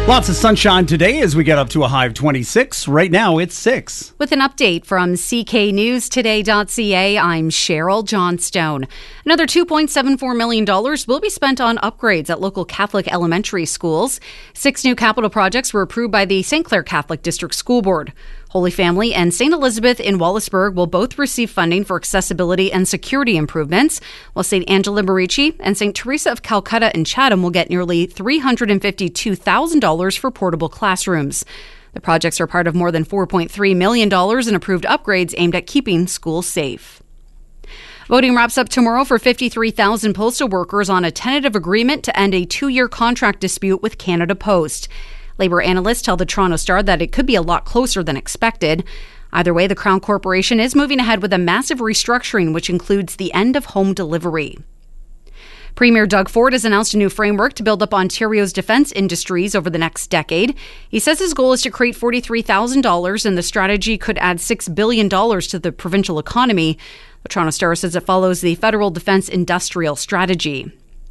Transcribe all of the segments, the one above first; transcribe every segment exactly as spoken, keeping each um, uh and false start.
Lots of sunshine today as we get up to a high of twenty-six. Right now, it's six. With an update from C K News Today dot C A, I'm Cheryl Johnstone. Another two point seven four million dollars will be spent on upgrades at local Catholic elementary schools. Six new capital projects were approved by the Saint Clair Catholic District School Board. Holy Family and Saint Elizabeth in Wallaceburg will both receive funding for accessibility and security improvements, while Saint Angela Merici and Saint Teresa of Calcutta in Chatham will get nearly three hundred fifty-two thousand dollars for portable classrooms. The projects are part of more than four point three million dollars in approved upgrades aimed at keeping schools safe. Voting wraps up tomorrow for fifty-three thousand postal workers on a tentative agreement to end a two-year contract dispute with Canada Post. Labour analysts tell the Toronto Star that it could be a lot closer than expected. Either way, the Crown Corporation is moving ahead with a massive restructuring, which includes the end of home delivery. Premier Doug Ford has announced a new framework to build up Ontario's defence industries over the next decade. He says his goal is to create forty-three thousand dollars, and the strategy could add six billion dollars to the provincial economy. The Toronto Star says it follows the federal defence industrial strategy.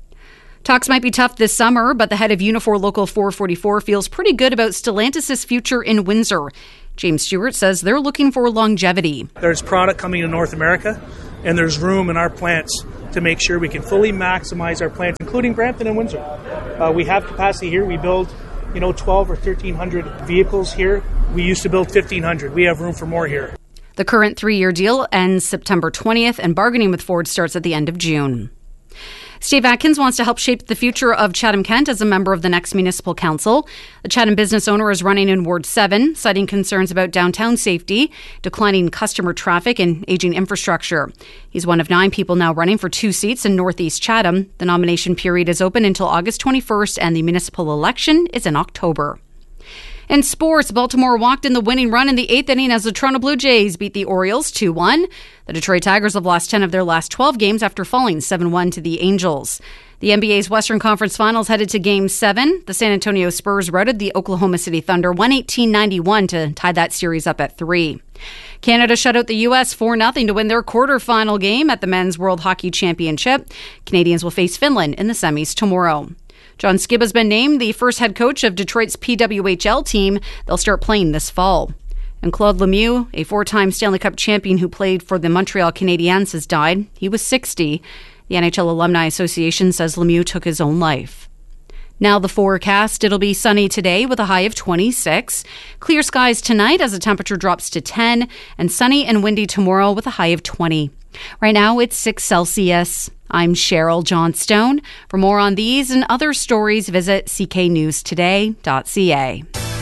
Talks might be tough this summer, but the head of Unifor Local four forty-four feels pretty good about Stellantis' future in Windsor. James Stewart says they're looking for longevity. There's product coming to North America, and there's room in our plants to make sure we can fully maximize our plants, including Brampton and Windsor. Uh, we have capacity here. We build, you know, twelve or thirteen hundred vehicles here. We used to build fifteen hundred. We have room for more here. The current three-year deal ends September twentieth, and bargaining with Ford starts at the end of June. Steve Atkins wants to help shape the future of Chatham-Kent as a member of the next municipal council. The Chatham business owner is running in Ward seven, citing concerns about downtown safety, declining customer traffic, and aging infrastructure. He's one of nine people now running for two seats in Northeast Chatham. The nomination period is open until August twenty-first, and the municipal election is in October. In sports, Baltimore walked in the winning run in the eighth inning as the Toronto Blue Jays beat the Orioles two one. The Detroit Tigers have lost ten of their last twelve games after falling seven one to the Angels. The N B A's Western Conference Finals headed to Game seven. The San Antonio Spurs routed the Oklahoma City Thunder one eighteen ninety-one to tie that series up at three. Canada shut out the U S four nothing to win their quarterfinal game at the Men's World Hockey Championship. Canadians will face Finland in the semis tomorrow. John Skibb has been named the first head coach of Detroit's P W H L team. They'll start playing this fall. And Claude Lemieux, a four-time Stanley Cup champion who played for the Montreal Canadiens, has died. He was sixty. The N H L Alumni Association says Lemieux took his own life. Now the forecast. It'll be sunny today with a high of twenty-six. Clear skies tonight as the temperature drops to ten. And sunny and windy tomorrow with a high of twenty. Right now it's six Celsius. I'm Cheryl Johnstone. For more on these and other stories, visit C K News Today dot C A.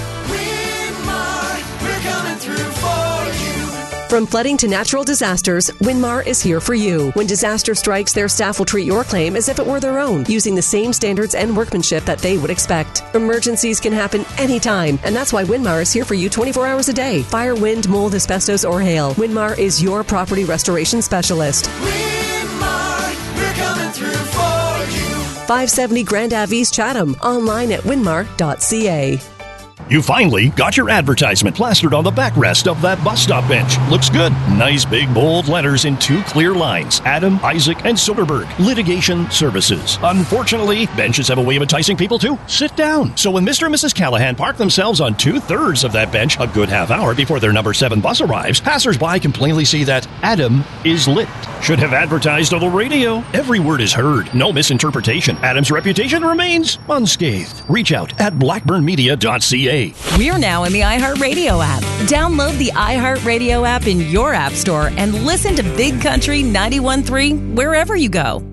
From flooding to natural disasters, Winmar is here for you. When disaster strikes, their staff will treat your claim as if it were their own, using the same standards and workmanship that they would expect. Emergencies can happen anytime, and that's why Winmar is here for you twenty-four hours a day. Fire, wind, mold, asbestos, or hail. Winmar is your property restoration specialist. Winmar, we're coming through for you. five seventy Grand Ave East Chatham. Online at winmar dot C A. You finally got your advertisement plastered on the backrest of that bus stop bench. Looks good. Nice big bold letters in two clear lines. Adam, Isaac, and Soderberg. Litigation Services. Unfortunately, benches have a way of enticing people to sit down. So when Mister and Missus Callahan park themselves on two-thirds of that bench a good half hour before their number seven bus arrives, passers-by can plainly see that Adam is lit. Should have advertised on the radio. Every word is heard. No misinterpretation. Adam's reputation remains unscathed. Reach out at blackburn media dot C A. We're now in the iHeartRadio app. Download the iHeartRadio app in your app store and listen to Big Country ninety-one point three wherever you go.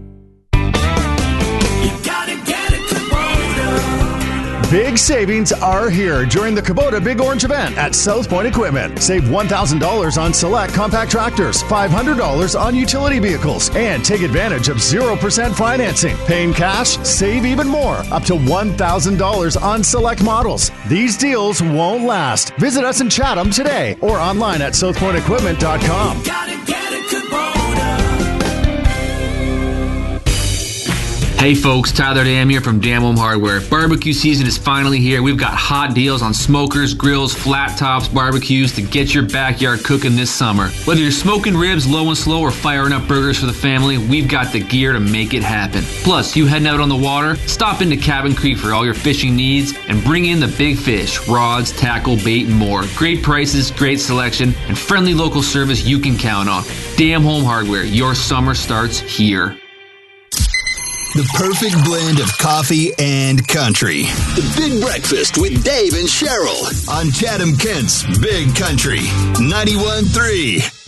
Big savings are here during the Kubota Big Orange event at South Point Equipment. Save one thousand dollars on select compact tractors, five hundred dollars on utility vehicles, and take advantage of zero percent financing. Paying cash, save even more, up to one thousand dollars on select models. These deals won't last. Visit us in Chatham today or online at south point equipment dot com. Hey folks, Tyler Dam here from Dam Home Hardware. Barbecue season is finally here. We've got hot deals on smokers, grills, flat tops, barbecues to get your backyard cooking this summer. Whether you're smoking ribs low and slow or firing up burgers for the family, we've got the gear to make it happen. Plus, you heading out on the water? Stop into Cabin Creek for all your fishing needs and bring in the big fish, rods, tackle, bait, and more. Great prices, great selection, and friendly local service you can count on. Dam Home Hardware, your summer starts here. The perfect blend of coffee and country. The Big Breakfast with Dave and Cheryl on Chatham Kent's Big Country ninety-one point three.